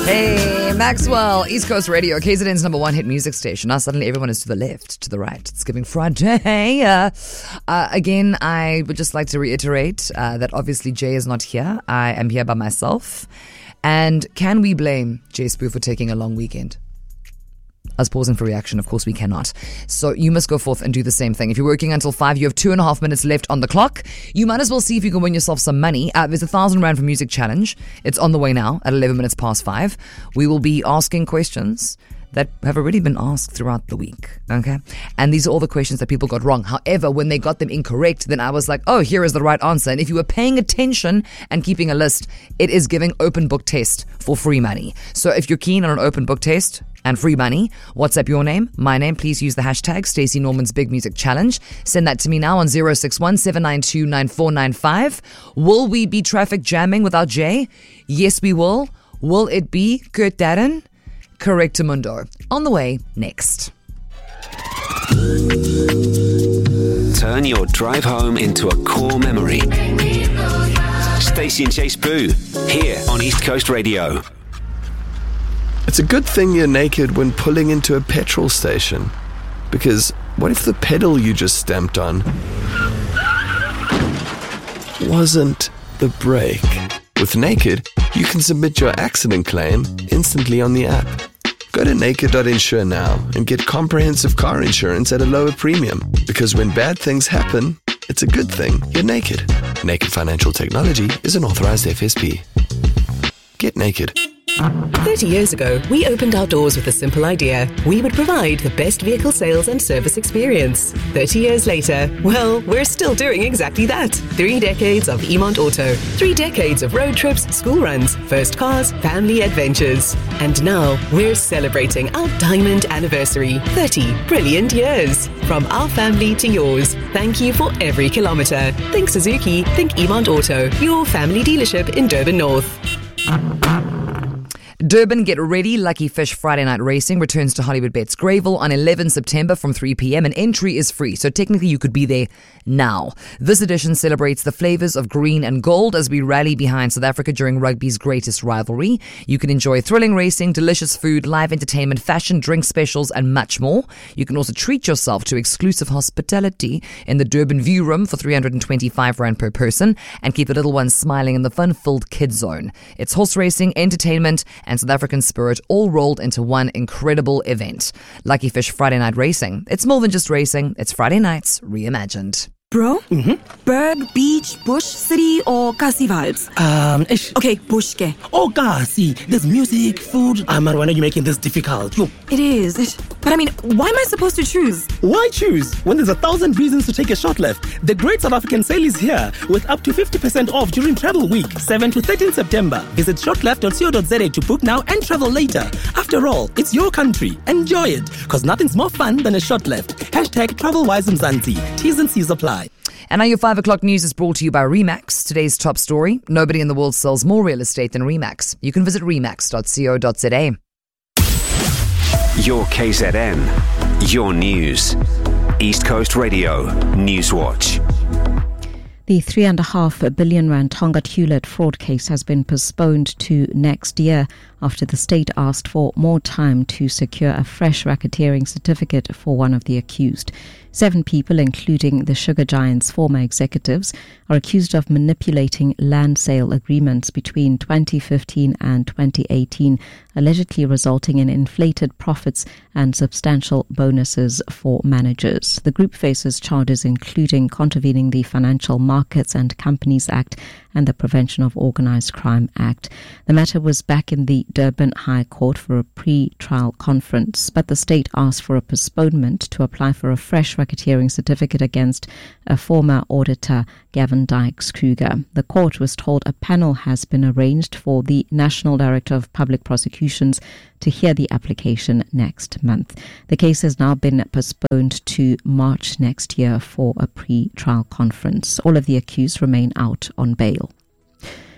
Hey, Maxwell, East Coast Radio, KZN's number one hit music station. Now suddenly everyone is to the left, to the right. It's Giving Friday. Again, I would just like to reiterate that obviously Jay is not here. I am here by myself. And can we blame Jay Spoo for taking a long weekend? I was pausing for reaction. Of course we cannot. So you must go forth and do the same thing. If you're working until 5, you have 2.5 minutes left on the clock. You might as well see if you can win yourself some money. There's 1,000 Rand for Music Challenge. It's on the way now at 11 minutes past 5. We will be asking questions that have already been asked throughout the week. Okay? And these are all the questions that people got wrong. However, when they got them incorrect, then I was like, oh, here is the right answer. And if you were paying attention and keeping a list, it is giving open book test for free money. So if you're keen on an open book test and free money, WhatsApp your name, my name. Please use the hashtag Stacey Norman's Big Music Challenge. Send that to me now on 061 792 9495. Will we be traffic jamming without Jay? Yes, we will. Will it be Kurt Darren? Correctamundo. On the way next. Turn your drive home into a core memory. Stacey and Jay Spoo, here on East Coast Radio. It's a good thing you're naked when pulling into a petrol station. Because what if the pedal you just stamped on wasn't the brake? With Naked, you can submit your accident claim instantly on the app. Go to naked.insure now and get comprehensive car insurance at a lower premium. Because when bad things happen, it's a good thing you're naked. Naked Financial Technology is an authorized FSP. Get naked. 30 years ago, we opened our doors with a simple idea. We would provide the best vehicle sales and service experience. 30 years later, well, we're still doing exactly that. 3 decades of Emont Auto. 3 decades of road trips, school runs, first cars, family adventures. And now, we're celebrating our diamond anniversary. 30 brilliant years. From our family to yours. Thank you for every kilometre. Think Suzuki, think Emont Auto. Your family dealership in Durban North. Durban, get ready. Lucky Fish Friday Night Racing returns to Hollywood Bets Greyville on 11 September from 3 p.m. and entry is free, so technically you could be there now. This edition celebrates the flavours of green and gold as we rally behind South Africa during rugby's greatest rivalry. You can enjoy thrilling racing, delicious food, live entertainment, fashion, drink specials and much more. You can also treat yourself to exclusive hospitality in the Durban View Room for 325 Rand per person and keep the little ones smiling in the fun-filled kids zone. It's horse racing, entertainment and South African spirit all rolled into one incredible event. Lucky Fish Friday Night Racing. It's more than just racing, it's Friday nights reimagined. Bro? Berg, beach, bush, city or Kasi vibes? Okay, bush ke. Oh, Kasi, there's music, food. Man, why are you making this difficult? Yo. It is. But I mean, why am I supposed to choose? Why choose when there's 1,000 reasons to take a short left? The Great South African Sale is here with up to 50% off during Travel Week, 7 to 13 September. Visit shortleft.co.za to book now and travel later. After all, it's your country. Enjoy it, because nothing's more fun than a short left. Hashtag TravelWiseMzansi. T's and C's apply. And now your 5 o'clock news is brought to you by Remax. Today's top story: nobody in the world sells more real estate than Remax. You can visit remax.co.za. Your KZN, your news. East Coast Radio, Newswatch. The 3.5 billion rand Tonga Hewlett fraud case has been postponed to next year after the state asked for more time to secure a fresh racketeering certificate for one of the accused. 7 people, including the sugar giant's former executives, are accused of manipulating land sale agreements between 2015 and 2018, allegedly resulting in inflated profits and substantial bonuses for managers. The group faces charges including contravening the Financial Markets and Companies Act and the Prevention of Organised Crime Act. The matter was back in the Durban High Court for a pre-trial conference, but the state asked for a postponement to apply for a fresh racketeering certificate against a former auditor, Gavin Dykes-Kruger. The court was told a panel has been arranged for the National Director of Public Prosecutions to hear the application next month. The case has now been postponed to March next year for a pre-trial conference. All of the accused remain out on bail.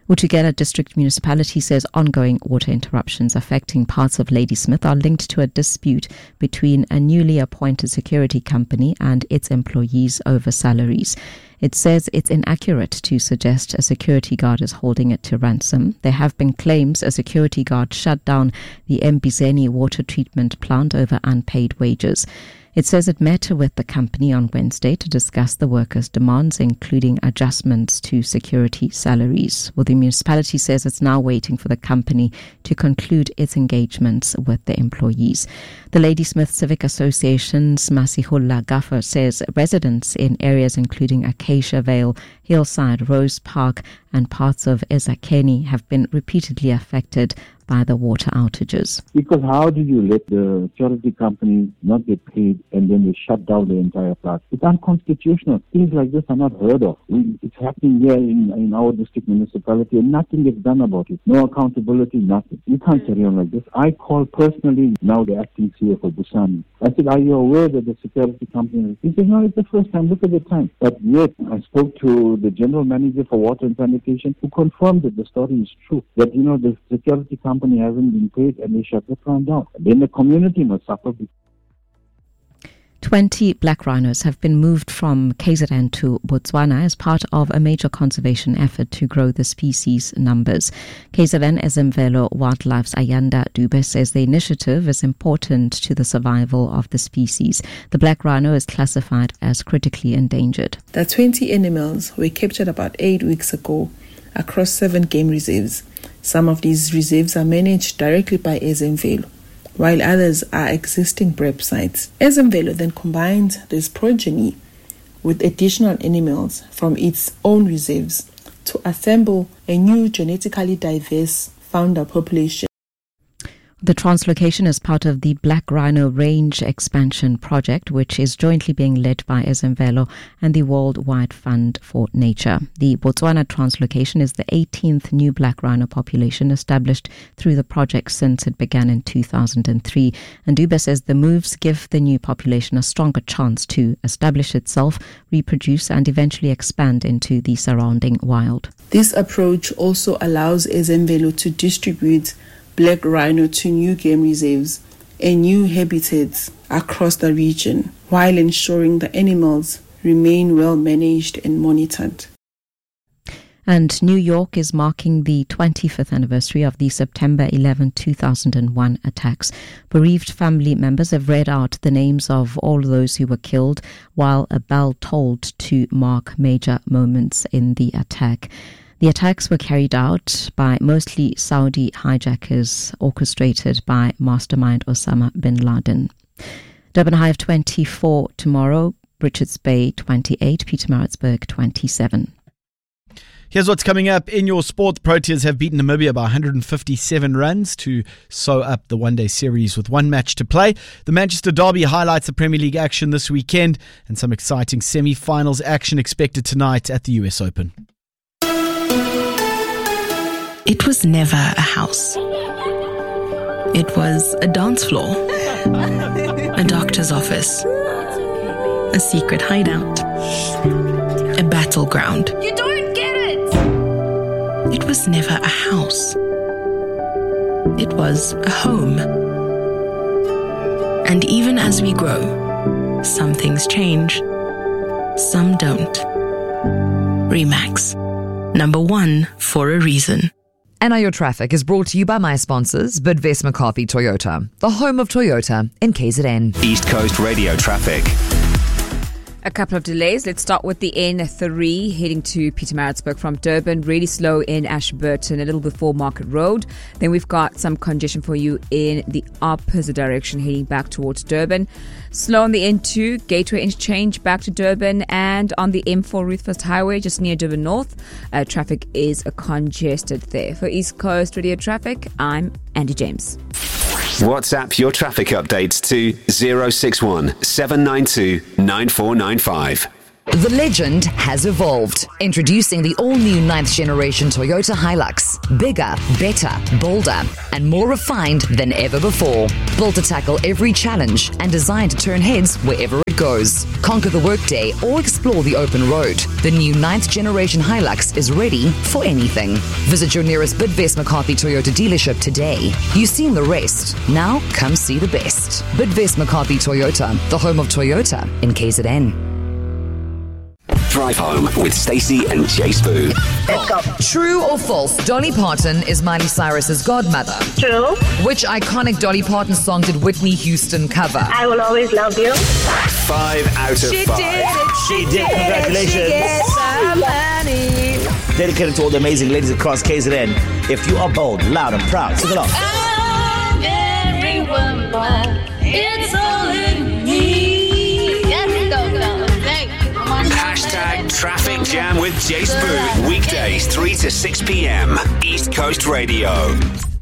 Utugela District Municipality says ongoing water interruptions affecting parts of Ladysmith are linked to a dispute between a newly appointed security company and its employees over salaries. It says it's inaccurate to suggest a security guard is holding it to ransom. There have been claims a security guard shut down the Mbizeni water treatment plant over unpaid wages. It says it met with the company on Wednesday to discuss the workers' demands, including adjustments to security salaries. Well, the municipality says it's now waiting for the company to conclude its engagements with the employees. The Ladysmith Civic Association's Masihullah Gaffer says residents in areas including Acacia Vale, Hillside, Rose Park and parts of Ezakeni have been repeatedly affected by the water outages. Because how do you let the security company not get paid and then they shut down the entire plant? It's unconstitutional. Things like this are not heard of. It's happening here in our district municipality and nothing gets done about it. No accountability, nothing. You can't carry on like this. I called personally now the acting CEO for Busani. I said, are you aware that the security company... He said, no, it's the first time. Look at the time. But yet, I spoke to the general manager for water and sanitation who confirmed that the story is true. That, the security company hasn't been paid and they shut the plant down. Then the community must suffer. 20 black rhinos have been moved from KZN to Botswana as part of a major conservation effort to grow the species numbers. KZN Ezemvelo Wildlife's Ayanda Dube says the initiative is important to the survival of the species. The black rhino is classified as critically endangered. The 20 animals were captured about 8 weeks ago across 7 game reserves. Some of these reserves are managed directly by Ezemvelo, while others are existing BREP sites. Ezemvelo then combines this progeny with additional animals from its own reserves to assemble a new genetically diverse founder population. The translocation is part of the Black Rhino Range Expansion Project, which is jointly being led by Ezemvelo and the Worldwide Fund for Nature. The Botswana translocation is the 18th new black rhino population established through the project since it began in 2003. And Dube says the moves give the new population a stronger chance to establish itself, reproduce and eventually expand into the surrounding wild. This approach also allows Ezemvelo to distribute black rhino to new game reserves and new habitats across the region, while ensuring the animals remain well managed and monitored. And New York is marking the 25th anniversary of the September 11, 2001 attacks. Bereaved family members have read out the names of all those who were killed, while a bell tolled to mark major moments in the attack. The attacks were carried out by mostly Saudi hijackers orchestrated by mastermind Osama bin Laden. Durban high of 24 tomorrow, Richards Bay 28, Pietermaritzburg 27. Here's what's coming up in your sport. The Proteas have beaten Namibia by 157 runs to sew up the one-day series with one match to play. The Manchester Derby highlights the Premier League action this weekend and some exciting semi-finals action expected tonight at the US Open. It was never a house. It was a dance floor, a doctor's office, a secret hideout, a battleground. You don't get it! It was never a house. It was a home. And even as we grow, some things change, some don't. Remax. Number 1 for a reason. And Now Your Traffic is brought to you by my sponsors, Bidvest McCarthy Toyota, the home of Toyota in KZN. East Coast Radio Traffic. A couple of delays. Let's start with the N3 heading to Pietermaritzburg from Durban. Really slow in Ashburton, a little before Market Road. Then we've got some congestion for you in the opposite direction heading back towards Durban. Slow on the N2, Gateway Interchange back to Durban, and on the M4 Ruthfest Highway just near Durban North. Traffic is congested there. For East Coast Radio Traffic, I'm Andy James. WhatsApp your traffic updates to 061 792 9495. The legend has evolved. Introducing the all-new 9th generation Toyota Hilux. Bigger, better, bolder, and more refined than ever before. Built to tackle every challenge and designed to turn heads wherever it goes. Conquer the workday or explore the open road. The new 9th generation Hilux is ready for anything. Visit your nearest Bidvest McCarthy Toyota dealership today. You've seen the rest. Now come see the best. Bidvest McCarthy Toyota, the home of Toyota in KZN. Drive Home with Stacey and Jay Spoo. Let's go. True or false? Dolly Parton is Miley Cyrus's godmother. True. Which iconic Dolly Parton song did Whitney Houston cover? I Will Always Love You. 5 out of 5. She did. Congratulations. Dedicated to all the amazing ladies across KZN. If you are bold, loud, and proud, sing along. I'm every woman. It's all in me. Yes, go. Hashtag Traffic Jam with Jay Spoo. Weekdays 3 to 6 p.m. East Coast Radio.